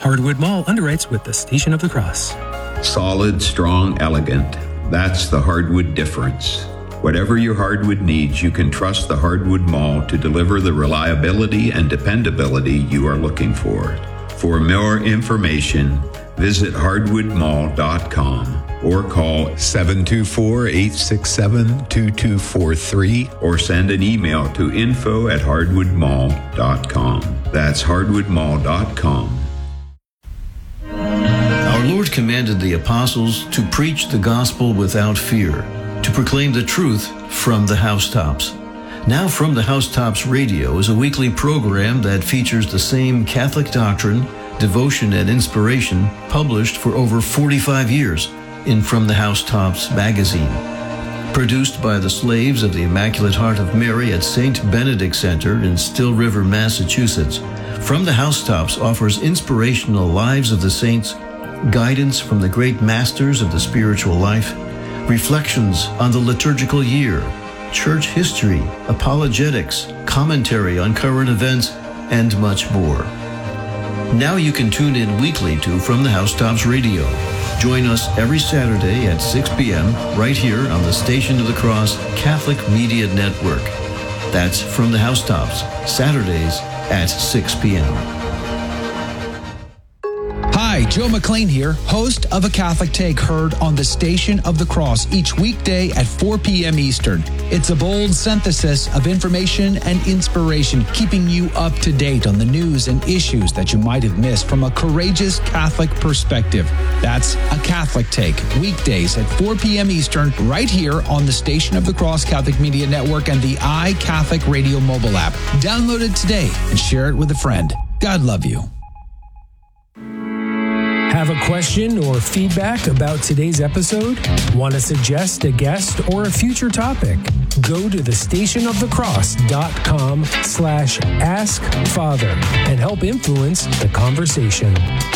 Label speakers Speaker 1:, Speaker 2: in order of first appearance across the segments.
Speaker 1: Hardwood Mall underwrites with the Station of the Cross.
Speaker 2: Solid, strong, elegant. That's the Hardwood difference. Whatever your hardwood needs, you can trust the Hardwood Mall to deliver the reliability and dependability you are looking for. For more information, visit hardwoodmall.com or call 724-867-2243 or send an email to info@hardwoodmall.com. That's hardwoodmall.com.
Speaker 3: Our Lord commanded the apostles to preach the gospel without fear, to proclaim the truth from the housetops. Now From the Housetops Radio is a weekly program that features the same Catholic doctrine, devotion, and inspiration published for over 45 years in From the Housetops magazine. Produced by the slaves of the Immaculate Heart of Mary at St. Benedict Center in Still River, Massachusetts, From the Housetops offers inspirational lives of the saints, guidance from the great masters of the spiritual life, reflections on the liturgical year, church history, apologetics, commentary on current events, and much more. Now you can tune in weekly to From the Housetops Radio. Join us every Saturday at 6 p.m. right here on the Station of the Cross Catholic Media Network. That's From the Housetops, Saturdays at 6 p.m.
Speaker 4: Hi, Joe McLean here, host of A Catholic Take, heard on the Station of the Cross each weekday at 4 p.m. Eastern. It's a bold synthesis of information and inspiration, keeping you up to date on the news and issues that you might have missed from a courageous Catholic perspective. That's A Catholic Take, weekdays at 4 p.m. Eastern, right here on the Station of the Cross Catholic Media Network and the iCatholic Radio mobile app. Download it today and share it with a friend. God love you.
Speaker 5: Have a question or feedback about today's episode? Want to suggest a guest or a future topic? Go to thestationofthecross.com/askfather and help influence the conversation.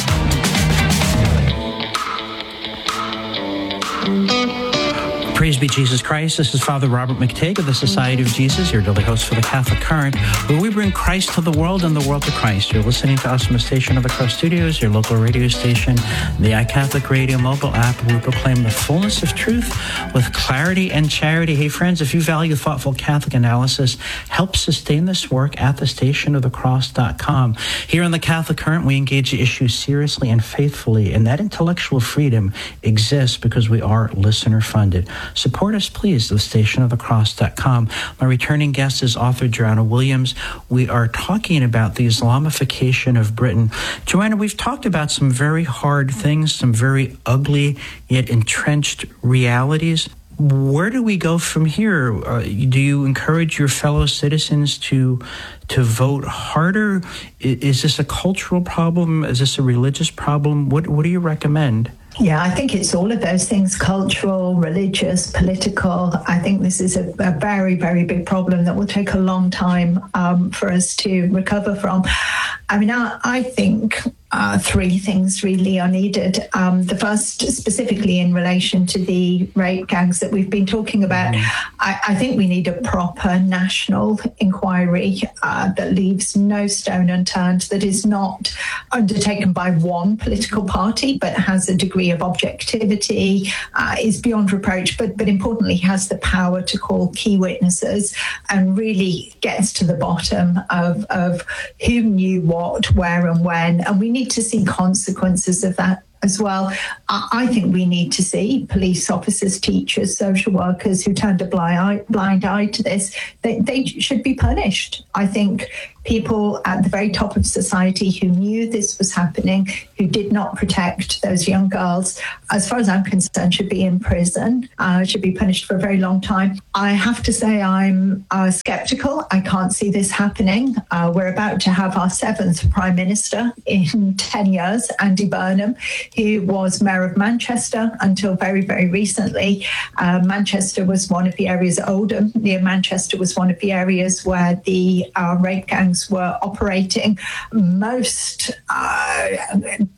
Speaker 6: Praise be Jesus Christ. This is Father Robert McTague of the Society of Jesus, your daily host for the Catholic Current, where we bring Christ to the world and the world to Christ. You're listening to us from the Station of the Cross Studios, your local radio station, the iCatholic Radio mobile app, where we proclaim the fullness of truth with clarity and charity. Hey, friends, if you value thoughtful Catholic analysis, help sustain this work at thestationofthecross.com. Here on the Catholic Current, we engage the issue seriously and faithfully, and that intellectual freedom exists because we are listener-funded. Support us, please, at thestationofthecross.com. My returning guest is author Joanna Williams. We are talking about the Islamification of Britain. Joanna, we've talked about some very hard things, some very ugly yet entrenched realities. Where do we go from here? Do you encourage your fellow citizens to vote harder? Is this a cultural problem? Is this a religious problem? What do you recommend?
Speaker 7: Yeah, I think it's all of those things, cultural, religious, political. I think this is a very, very big problem that will take a long time for us to recover from. I mean, I think three things really are needed. The first, specifically in relation to the rape gangs that we've been talking about, I think we need a proper national inquiry that leaves no stone unturned, that is not undertaken by one political party, but has a degree of objectivity, is beyond reproach, but importantly has the power to call key witnesses and really gets to the bottom of who knew what, where and when. And we need to see consequences of that as well. I think we need to see police officers, teachers, social workers who turned a blind eye to this. They should be punished. I think people at the very top of society who knew this was happening, who did not protect those young girls, as far as I'm concerned, should be in prison, should be punished for a very long time. I have to say I'm skeptical. I can't see this happening. We're about to have our 7th Prime Minister in 10 years, Andy Burnham, who was Mayor of Manchester until very, very recently. Manchester was one of the areas, Oldham near Manchester was one of the areas where the rape gangs were operating. Most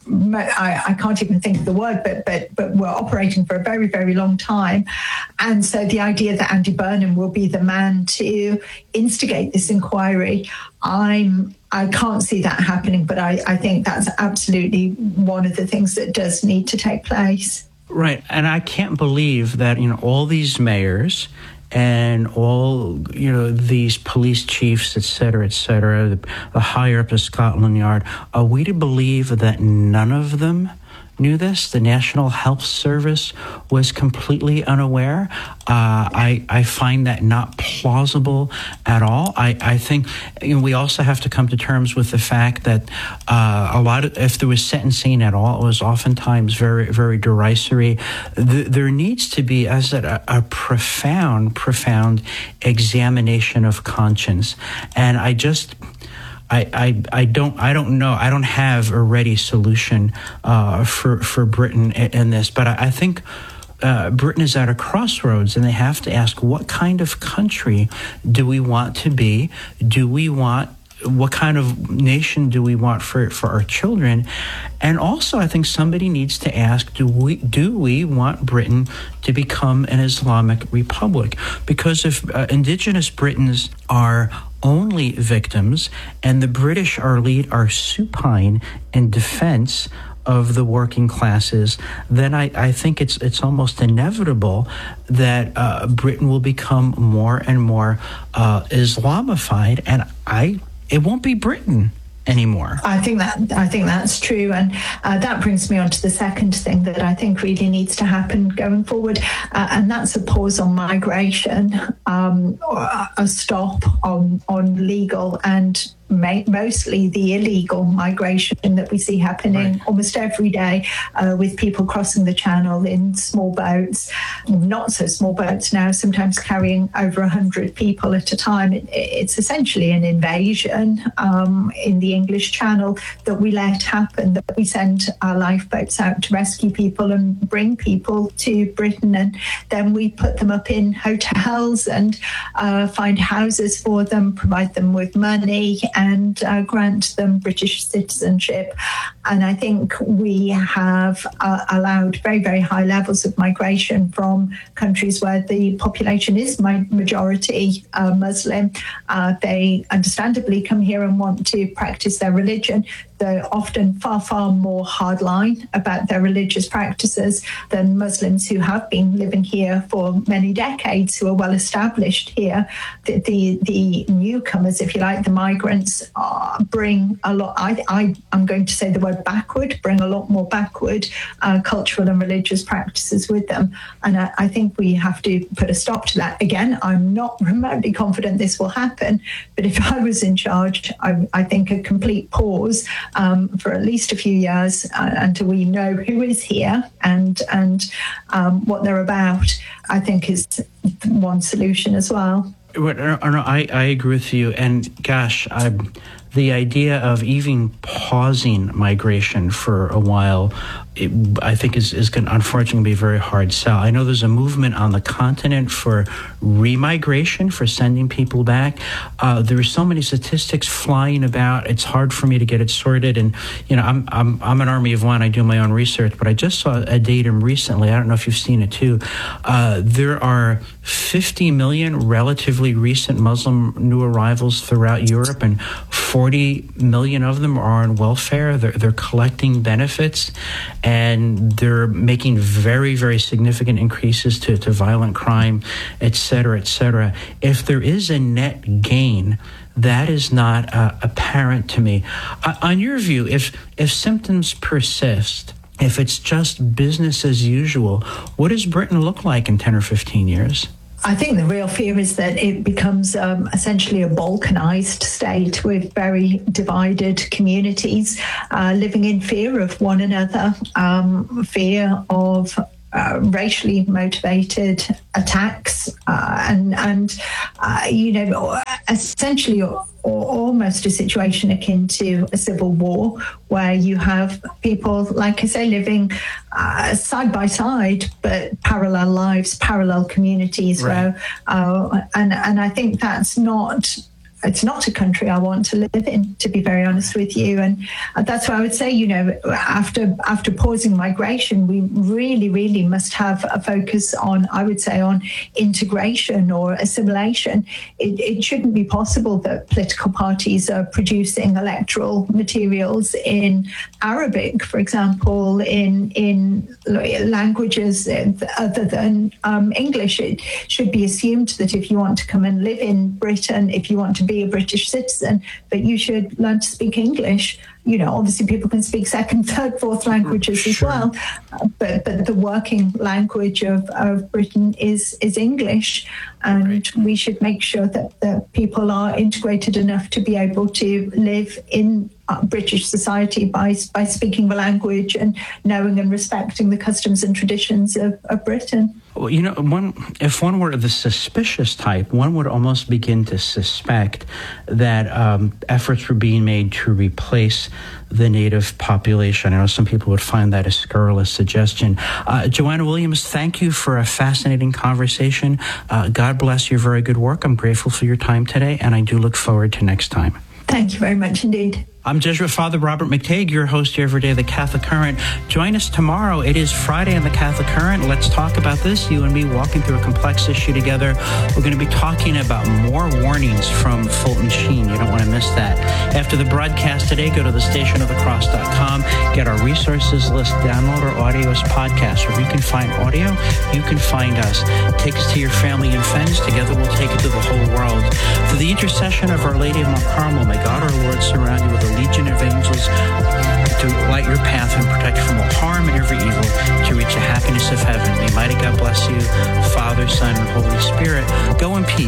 Speaker 7: I can't even think of the word, but were operating for a very, very long time. And so the idea that Andy Burnham will be the man to instigate this inquiry, I can't see that happening, but I think that's absolutely one of the things that does need to take place.
Speaker 6: Right. And I can't believe that, all these mayors and all, these police chiefs, et cetera, the higher up of Scotland Yard, are we to believe that none of them knew this? The National Health Service was completely unaware. I find that not plausible at all. I think we also have to come to terms with the fact that if there was sentencing at all, it was oftentimes very, very derisory. There needs to be, as a profound examination of conscience, and I don't know. I don't have a ready solution for Britain in this, but I think Britain is at a crossroads, and they have to ask, what kind of country do we want to be? What kind of nation do we want for our children? And also, I think somebody needs to ask, do we want Britain to become an Islamic republic? Because if indigenous Britons are only victims and the British are supine in defense of the working classes, then I think it's almost inevitable that Britain will become more and more Islamified, and it won't be Britain anymore.
Speaker 7: I think that's true, and that brings me on to the second thing that I think really needs to happen going forward, and that's a pause on migration, a stop on legal and mostly the illegal migration that we see happening almost every day, with people crossing the channel in small boats, not so small boats now, sometimes carrying over 100 people at a time. It's essentially an invasion in the English Channel that we let happen, that we send our lifeboats out to rescue people and bring people to Britain, and then we put them up in hotels and find houses for them, provide them with money, and grant them British citizenship. And I think we have allowed very, very high levels of migration from countries where the population is majority Muslim. They understandably come here and want to practice their religion. They're often far, far more hardline about their religious practices than Muslims who have been living here for many decades, who are well established here. The newcomers, if you like, the migrants, bring a lot, I'm going to say the word backward, bring a lot more backward cultural and religious practices with them. And I think we have to put a stop to that. Again, I'm not remotely confident this will happen, but if I was in charge, I think a complete pause for at least a few years until we know who is here and what they're about, I think is one solution as well.
Speaker 6: I agree with you. And gosh, the idea of even pausing migration for a while, I think is going to unfortunately be a very hard sell. I know there's a movement on the continent for remigration, for sending people back. There are so many statistics flying about. It's hard for me to get it sorted. And I'm an army of one. I do my own research, but I just saw a datum recently. I don't know if you've seen it too. There are 50 million relatively recent Muslim new arrivals throughout Europe, and 40 million of them are on welfare. They're collecting benefits, and they're making very, very significant increases to violent crime, et cetera, et cetera. If there is a net gain, that is not apparent to me. On your view, if symptoms persist, if it's just business as usual, what does Britain look like in 10 or 15 years?
Speaker 7: I think the real fear is that it becomes essentially a balkanized state with very divided communities living in fear of one another, fear of racially motivated attacks, and essentially almost a situation akin to a civil war, where you have people, like I say, living side by side, but parallel lives, parallel communities. Right. And I think that's not it's not a country I want to live in, to be very honest with you. And that's why I would say, after pausing migration, we really, really must have a focus on, I would say, on integration or assimilation. It shouldn't be possible that political parties are producing electoral materials in Arabic, for example, in languages other than English. It should be assumed that if you want to come and live in Britain, if you want to be a British citizen, that you should learn to speak English. Obviously people can speak second, third, fourth languages as well, but the working language of Britain is English, and we should make sure that people are integrated enough to be able to live in British society by speaking the language and knowing and respecting the customs and traditions of Britain.
Speaker 6: Well, if one were the suspicious type, one would almost begin to suspect that efforts were being made to replace the native population. I know some people would find that a scurrilous suggestion. Joanna Williams, thank you for a fascinating conversation. God bless your very good work. I'm grateful for your time today, and I do look forward to next time.
Speaker 7: Thank you very much indeed.
Speaker 6: I'm Jesuit Father Robert McTague, your host here every day of the Catholic Current. Join us tomorrow. It is Friday on the Catholic Current. Let's talk about this. You and me walking through a complex issue together. We're going to be talking about more warnings from Fulton Sheen. You don't want to miss that. After the broadcast today, go to thestationofthecross.com, get our resources list, download our audio as podcasts. Where you can find audio, you can find us. Take us to your family and friends. Together we'll take it to the whole world. Through the intercession of Our Lady of Mount Carmel, may God our Lord surround you with a legion of angels to light your path and protect you from all harm and every evil, to reach the happiness of heaven. May mighty God bless you, Father, Son, and Holy Spirit. Go in peace.